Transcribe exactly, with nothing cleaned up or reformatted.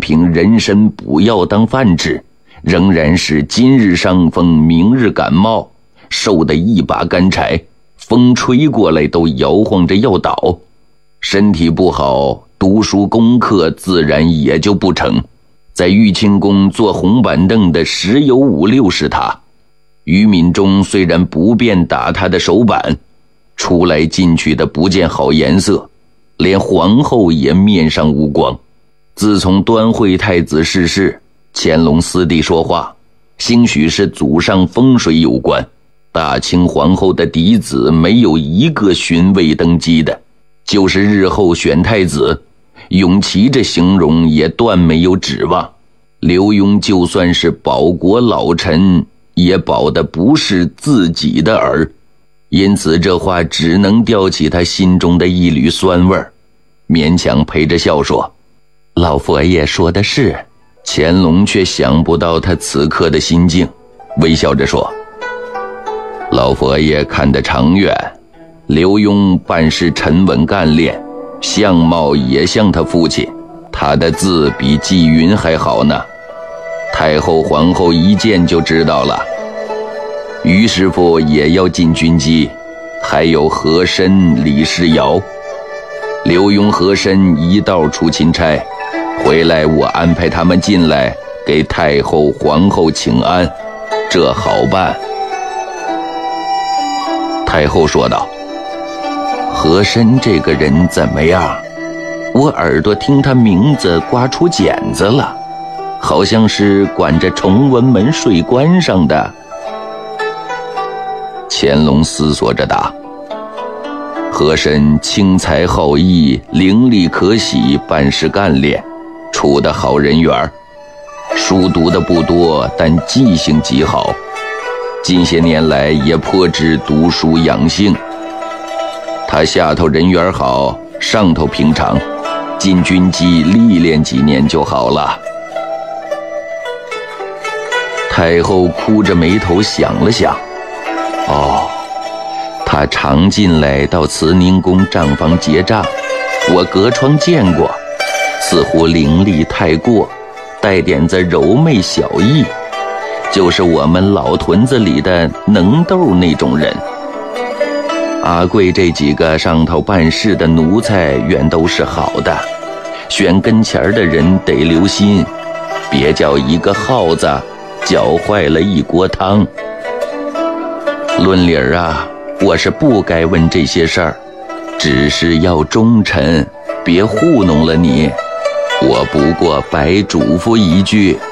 凭人参补药当饭吃，仍然是今日伤风明日感冒，瘦得一把干柴，风吹过来都摇晃着要倒。身体不好，读书功课自然也就不成。在玉清宫坐红板凳的十有五六是他。于敏中虽然不便打他的手板，出来进去的不见好颜色，连皇后也面上无光。自从端惠太子逝世，乾隆私地说话，兴许是祖上风水有关，大清皇后的嫡子没有一个勋位登基的，就是日后选太子，永琪这形容也断没有指望。刘墉就算是保国老臣，也保的不是自己的儿，因此这话只能吊起他心中的一缕酸味儿，勉强陪着笑说：“老佛爷说的是。”乾隆却想不到他此刻的心境，微笑着说：“老佛爷看得长远，刘墉办事沉稳干练，相貌也像他父亲，他的字比纪云还好呢。太后皇后一见就知道了。于师傅也要进军机，还有和珅、李世尧。刘墉、和珅一道出钦差，回来我安排他们进来给太后皇后请安，这好办。”太后说道：“和珅这个人怎么样？我耳朵听他名字刮出茧子了，好像是管着崇文门税关上的。”乾隆思索着答：“和珅轻才好义，伶俐可喜，办事干练，处得好人缘，书读的不多，但记性极好，近些年来也颇知读书养性。他下头人缘好，上头平常，进军机历练几年就好了。”太后哭着眉头想了想：“哦，他常进来到慈宁宫账房结账，我隔窗见过，似乎伶俐太过，带点子柔媚小意，就是我们老屯子里的能豆那种人。阿贵这几个上头办事的奴才原都是好的，选跟前的人得留心，别叫一个耗子搅坏了一锅汤。论理儿啊，我是不该问这些事儿，只是要忠臣，别糊弄了你。我不过白嘱咐一句。”